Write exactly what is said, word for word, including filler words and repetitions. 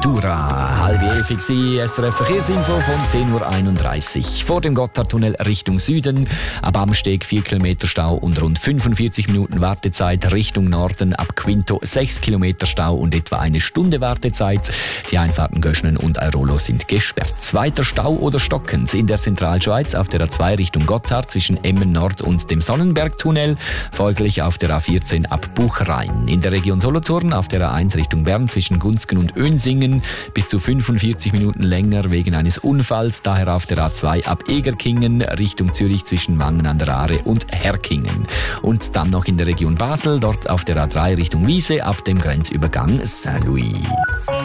Futura. Halb elf war S R F Verkehrsinfo von zehn Uhr einunddreißig. Vor dem Gotthardtunnel Richtung Süden, ab Amsteg vier Kilometer Stau und rund fünfundvierzig Minuten Wartezeit. Richtung Norden ab Quinto sechs Kilometer Stau und etwa eine Stunde Wartezeit. Die Einfahrten Göschnen und Airolo sind gesperrt. Weiter Stau oder Stockens in der Zentralschweiz auf der A zwei Richtung Gotthard zwischen Emmen Nord und dem Sonnenbergtunnel. Folglich auf der A vierzehn ab Buchrain. In der Region Solothurn auf der A eins Richtung Bern zwischen Gunzgen und Önsingen bis zu fünfundvierzig Minuten länger wegen eines Unfalls. Daher auf der A zwei ab Egerkingen Richtung Zürich zwischen Wangen an der Aare und Herkingen. Und dann noch in der Region Basel, dort auf der A drei Richtung Wiese ab dem Grenzübergang Saint-Louis.